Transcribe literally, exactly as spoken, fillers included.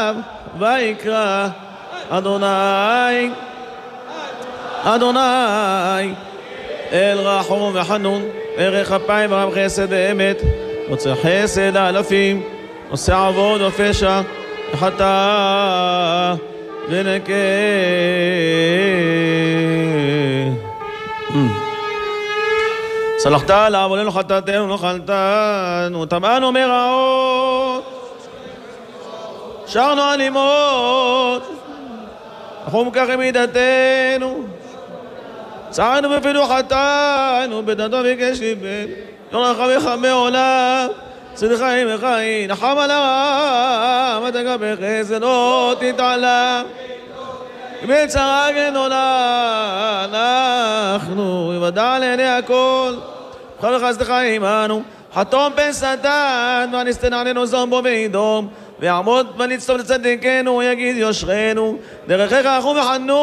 ויקרא אדוני אדוני אל רחום וחנון ערך אפיים ורב חסד ואמת רוצה חסד האלפים עושה עבוד ופשע וחטא ונקה סלחת עליו ולנו חטאתנו לא חלתנו טמאנו מרעות שרנו אלימות נחום כך מידתנו צערנו בפינו חטאנו בדתו ביקש ליבנו ירחמך מעולם צדך עמך נחם על הרע מתגע בחסד לא תתעלם בצרה גדולה אנחנו יוודע לעיני הכל בכל חסדך עמנו חתום פן שטן ונסתן עלינו זומבו ואידום ויעמוד ונצטום לצדקנו ויגיד יושרנו דרכך רחום וחנון